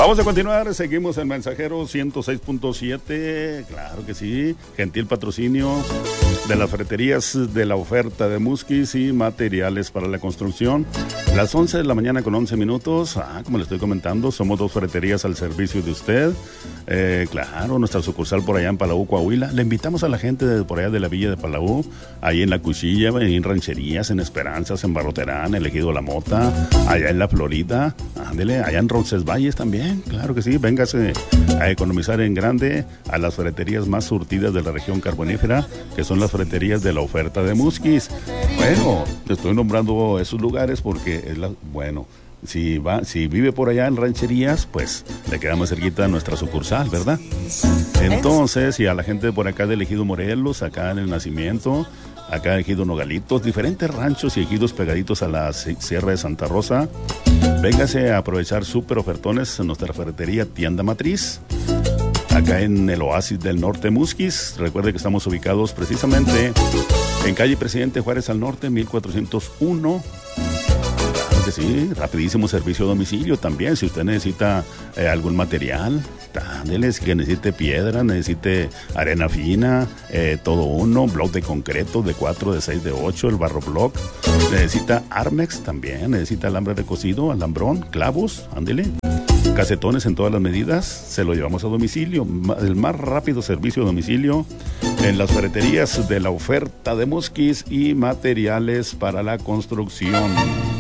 Vamos a continuar, seguimos en Mensajero 106.7, claro que sí, gentil patrocinio de las ferreterías de la oferta de Musquis y materiales para la construcción. Las 11 de la mañana con 11 minutos, como le estoy comentando, somos dos ferreterías al servicio de usted. Claro, nuestra sucursal por allá en Palau, Coahuila. Le invitamos a la gente de por allá de la villa de Palau, ahí en La Cuchilla, en Rancherías, en Esperanzas, en Barroterán, en Ejido La Mota, allá en La Florida, ándele, allá en Roncesvalles también, claro que sí, véngase a economizar en grande a las ferreterías más surtidas de la región carbonífera, que son las ferreterías de la oferta de Musquis. Bueno, te estoy nombrando esos lugares porque es bueno. Si vive por allá en Rancherías, pues le queda más cerquita a nuestra sucursal, ¿verdad? Entonces, y a la gente de por acá del Ejido Morelos, acá en el Nacimiento, acá en Ejido Nogalitos, diferentes ranchos y ejidos pegaditos a la Sierra de Santa Rosa, véngase a aprovechar súper ofertones en nuestra ferretería Tienda Matriz, acá en el Oasis del Norte Musquis. Recuerde que estamos ubicados precisamente en calle Presidente Juárez al Norte, 1401. Que sí, rapidísimo servicio a domicilio también. Si usted necesita algún material, dándeles, que necesite piedra, necesite arena fina, todo uno, bloc de concreto de 4, de 6, de 8, el barro block. Necesita Armex también, necesita alambre de cosido, alambrón, clavos, ándele. Casetones en todas las medidas, se lo llevamos a domicilio. El más rápido servicio a domicilio en las ferreterías de la oferta de Musquis y materiales para la construcción.